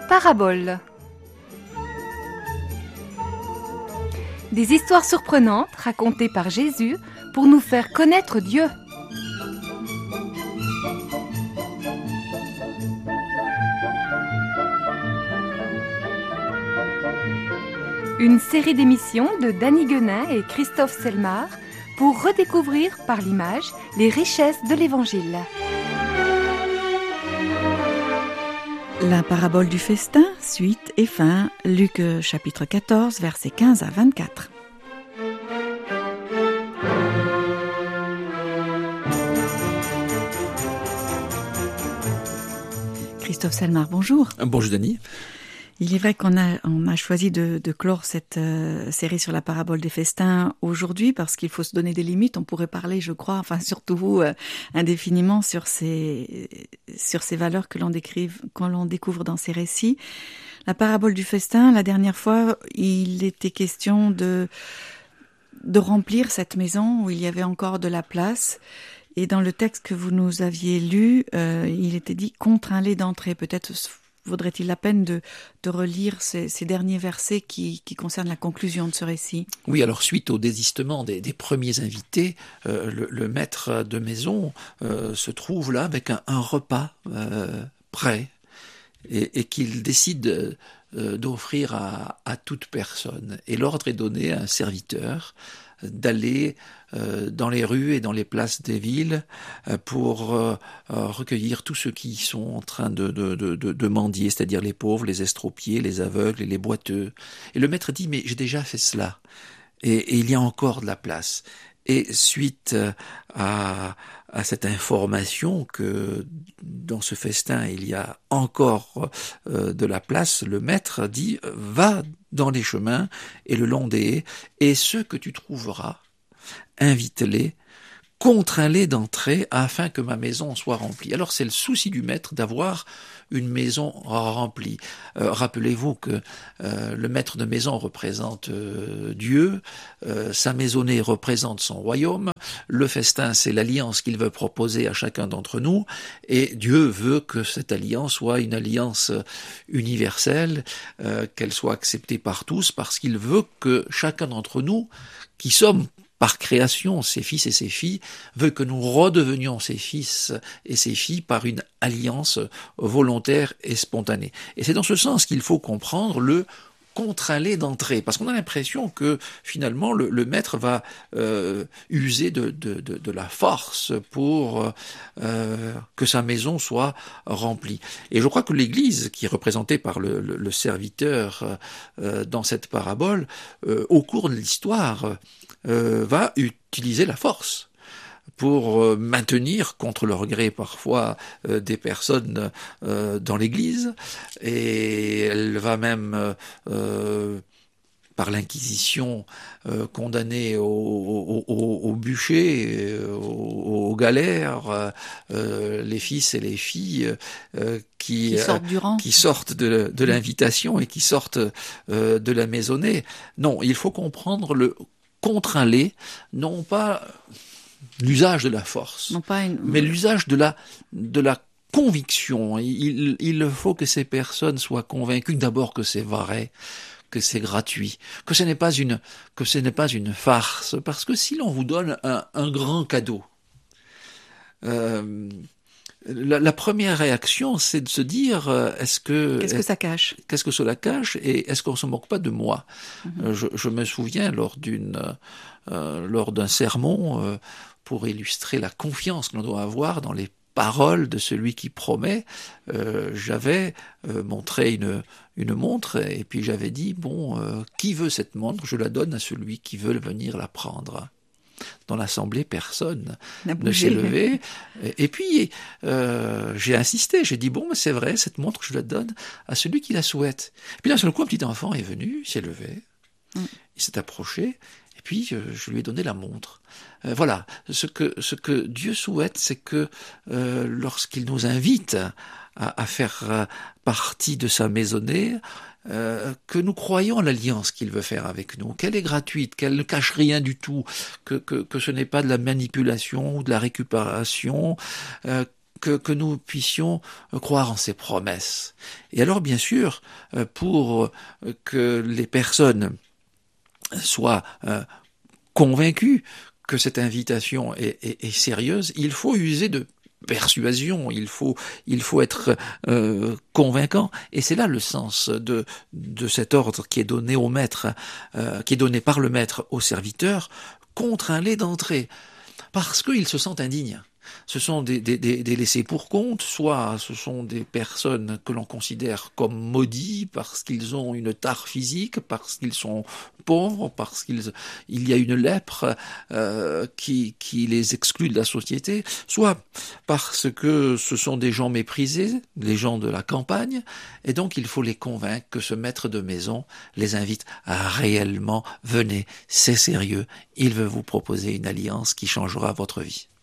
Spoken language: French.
Paraboles. Des histoires surprenantes racontées par Jésus pour nous faire connaître Dieu. Une série d'émissions de Danny Guenin et Christophe Selmar pour redécouvrir par l'image les richesses de l'Évangile. La parabole du festin, suite et fin, Luc chapitre 14, versets 15 à 24. Christophe Selmar, bonjour. Bonjour Dany. Il est vrai qu'on a choisi de clore cette série sur la parabole des festins aujourd'hui parce qu'il faut se donner des limites. On pourrait parler, je crois, enfin surtout vous, indéfiniment sur ces valeurs que l'on découvre dans ces récits. La parabole du festin, la dernière fois, il était question de remplir cette maison où il y avait encore de la place. Et dans le texte que vous nous aviez lu, il était dit « contrains-les d'entrer ». Peut-être vaudrait-il la peine de relire ces derniers versets qui concernent la conclusion de ce récit? Oui, alors suite au désistement des premiers invités, le maître de maison se trouve là avec un repas prêt et qu'il décide d'offrir à toute personne. Et l'ordre est donné à un serviteur d'aller dans les rues et dans les places des villes pour recueillir tous ceux qui sont en train de mendier, c'est-à-dire les pauvres, les estropiés, les aveugles et les boiteux. Et le maître dit « mais j'ai déjà fait cela et il y a encore de la place ». Et suite à cette information que dans ce festin il y a encore de la place, le maître dit « va dans les chemins et le long des haies, et ceux que tu trouveras, invite-les, contrains-les d'entrer afin que ma maison soit remplie ». Alors c'est le souci du maître d'avoir une maison remplie. Rappelez-vous que le maître de maison représente Dieu, sa maisonnée représente son royaume, le festin c'est l'alliance qu'il veut proposer à chacun d'entre nous, et Dieu veut que cette alliance soit une alliance universelle, qu'elle soit acceptée par tous, parce qu'il veut que chacun d'entre nous, qui sommes par création, ses fils et ses filles, veut que nous redevenions ses fils et ses filles par une alliance volontaire et spontanée. Et c'est dans ce sens qu'il faut comprendre le contraint-les d'entrer, parce qu'on a l'impression que finalement le maître va user de la force pour que sa maison soit remplie. Et je crois que l'Église, qui est représentée par le serviteur dans cette parabole, au cours de l'histoire, va utiliser la force pour maintenir, contre le regret parfois des personnes dans l'Église, et elle va même par l'Inquisition condamner au bûcher, aux galères, les fils et les filles qui sortent de l'invitation et qui sortent de la maisonnée. Non, il faut comprendre le contraint-les, non pas l'usage de la force, mais l'usage de la conviction. Il faut que ces personnes soient convaincues d'abord que c'est vrai, que c'est gratuit, que ce n'est pas une farce, parce que si l'on vous donne un grand cadeau, la première réaction, c'est de se dire qu'est-ce que ça cache, qu'est-ce que cela cache, et est-ce qu'on se moque pas de moi? Je me souviens lors d'un sermon pour illustrer la confiance que l'on doit avoir dans les paroles de celui qui promet, j'avais montré une montre et puis j'avais dit qui veut cette montre? Je la donne à celui qui veut venir la prendre. Dans l'assemblée, personne ne s'est levé. Et puis, j'ai insisté, j'ai dit, c'est vrai, cette montre, je la donne à celui qui la souhaite. Et puis là, sur le coup, un petit enfant est venu, il s'est levé, il s'est approché, et puis je lui ai donné la montre. Voilà, ce que Dieu souhaite, c'est que lorsqu'il nous invite à faire partie de sa maisonnée, que nous croyons à l'alliance qu'il veut faire avec nous, qu'elle est gratuite, qu'elle ne cache rien du tout, que ce n'est pas de la manipulation ou de la récupération, que nous puissions croire en ses promesses. Et alors, bien sûr, pour que les personnes soient convaincues que cette invitation est sérieuse, il faut user de persuasion, il faut être convaincant, et c'est là le sens de cet ordre qui est donné au maître, qui est donné par le maître au serviteur, contraint-les d'entrer, parce qu'ils se sentent indignes. Ce sont des laissés pour compte, soit ce sont des personnes que l'on considère comme maudits parce qu'ils ont une tare physique, parce qu'ils sont pauvres, parce qu'il y a une lèpre qui les exclut de la société, soit parce que ce sont des gens méprisés, les gens de la campagne, et donc il faut les convaincre que ce maître de maison les invite à réellement, venez, c'est sérieux, il veut vous proposer une alliance qui changera votre vie.